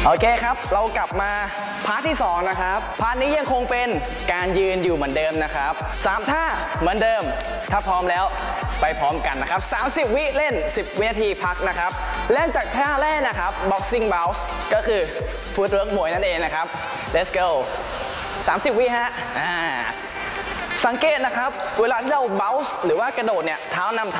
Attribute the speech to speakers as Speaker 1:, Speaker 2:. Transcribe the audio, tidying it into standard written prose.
Speaker 1: โอเคครับเรากลับมาพาร์ทที่2นะครับพาร์ทนี้ยังคงเป็นการยืนอยู่เหมือนเดิมนะครับ3ท่าเหมือนเดิมถ้าพร้อมแล้วไปพร้อมกันนะครับ30วิเล่น10วินาทีพักนะครับเริ่มจากท่าแรกนะครับ boxing bounce ก็คือ footwork มวยนั่นเองนะครับ let's go 30วิฮะสังเกตนะครับเวลาที่เรา bounce หรือว่ากระโดดเนี่ยเท้านำ